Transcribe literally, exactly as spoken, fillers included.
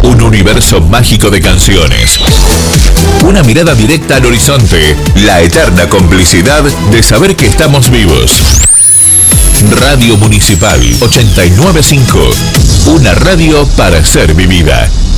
Un universo mágico de canciones. Una mirada directa al horizonte. La eterna complicidad de saber que estamos vivos. Radio Municipal ochenta y nueve punto cinco. Una radio para ser vivida.